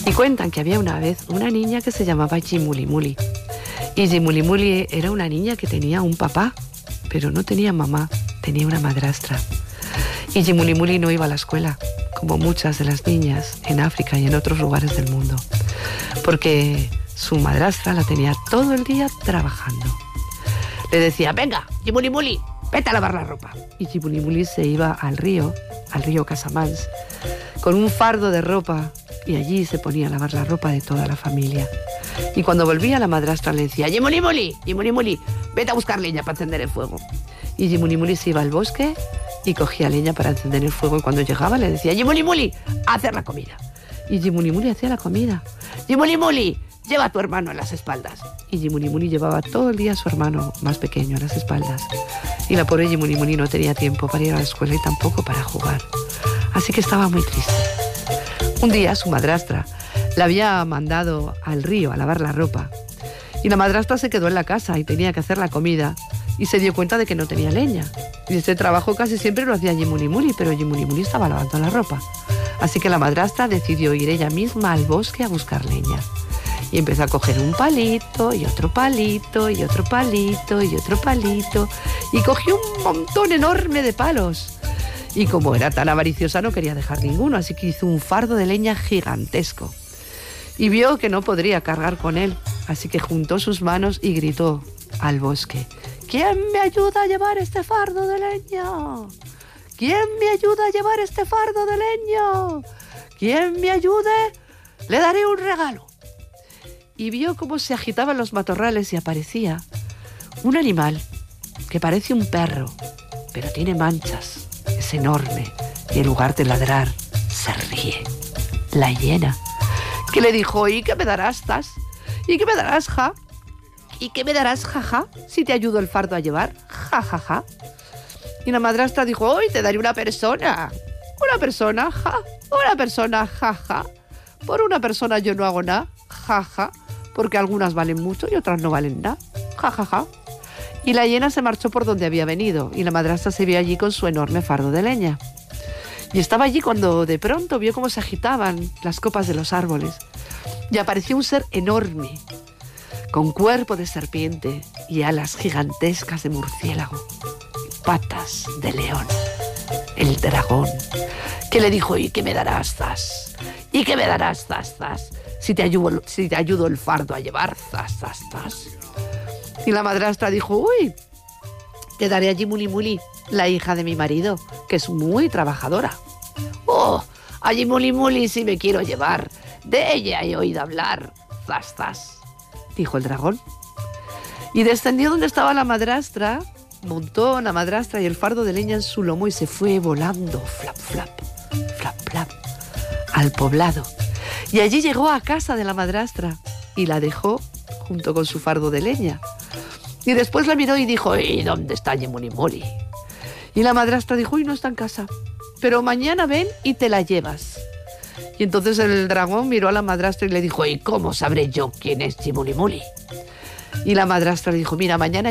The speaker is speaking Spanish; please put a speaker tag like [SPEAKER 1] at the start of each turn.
[SPEAKER 1] Y cuentan que había una vez una niña que se llamaba Yimulimuli. Y Yimulimuli era una niña que tenía un papá, pero no tenía mamá, tenía una madrastra. Y Yimulimuli no iba a la escuela, como muchas de las niñas en África y en otros lugares del mundo, porque su madrastra la tenía todo el día trabajando. Le decía, venga, Yimulimuli, vete a lavar la ropa. Y Yimulimuli se iba al río Casamance, con un fardo de ropa, y allí se ponía a lavar la ropa de toda la familia. Y cuando volvía, la madrastra le decía, Yimulimuli, Yimulimuli, vete a buscar leña para encender el fuego. Y Yimulimuli se iba al bosque y cogía leña para encender el fuego, y cuando llegaba le decía, Yimulimuli, a hacer la comida. Y Yimulimuli hacía la comida. Yimulimuli, lleva a tu hermano en las espaldas. Y Yimulimuli llevaba todo el día a su hermano más pequeño en las espaldas. Y la pobre Yimulimuli no tenía tiempo para ir a la escuela y tampoco para jugar. Así que estaba muy triste. Un día su madrastra la había mandado al río a lavar la ropa. Y la madrastra se quedó en la casa y tenía que hacer la comida. Y se dio cuenta de que no tenía leña. Y ese trabajo casi siempre lo hacía Yimulimuli, pero Yimulimuli estaba lavando la ropa. Así que la madrastra decidió ir ella misma al bosque a buscar leña. Y empezó a coger un palito, y otro palito, y otro palito, y otro palito. Y cogió un montón enorme de palos. Y como era tan avariciosa, no quería dejar ninguno, así que hizo un fardo de leña gigantesco. Y vio que no podría cargar con él, así que juntó sus manos y gritó al bosque, ¿quién me ayuda a llevar este fardo de leña? ¿Quién me ayuda a llevar este fardo de leña? ¿Quién me ayude? Le daré un regalo. Y vio cómo se agitaban los matorrales y aparecía un animal que parece un perro, pero tiene manchas. Es enorme y en lugar de ladrar, se ríe. La hiena, que le dijo, ¿y qué me darás, Tas? ¿Y qué me darás, ja? ¿Y qué me darás, jaja, si te ayudo el fardo a llevar? Ja, ja, ja. Y la madrastra dijo, hoy te daré una persona. Una persona, ja. Una persona, jaja. Por una persona yo no hago nada, jaja. Porque algunas valen mucho y otras no valen nada, jajaja. Ja, ja. Y la hiena se marchó por donde había venido y la madrastra se vio allí con su enorme fardo de leña. Y estaba allí cuando de pronto vio cómo se agitaban las copas de los árboles y apareció un ser enorme, con cuerpo de serpiente y alas gigantescas de murciélago y patas de león, el dragón, que le dijo, ¿y qué me darás, Tas? ¿Y qué me darás, Tas, Tas? Si te ayudo el fardo a llevar, Tas, Tas, Tas. Y la madrastra dijo, uy, te daré a Yimulimuli, la hija de mi marido, que es muy trabajadora. Oh, a Yimulimuli sí me quiero llevar, de ella he oído hablar, zas, zas, dijo el dragón. Y descendió donde estaba la madrastra, montó la madrastra y el fardo de leña en su lomo y se fue volando, flap, flap, flap, flap, al poblado. Y allí llegó a casa de la madrastra y la dejó junto con su fardo de leña. Y después la miró y dijo, ¿y dónde está Yimulimuli? Y la madrastra dijo, uy, no está en casa, pero mañana ven y te la llevas. Y entonces el dragón miró a la madrastra y le dijo, ¿y cómo sabré yo quién es Yimulimuli? Y la madrastra le dijo, mira, mañana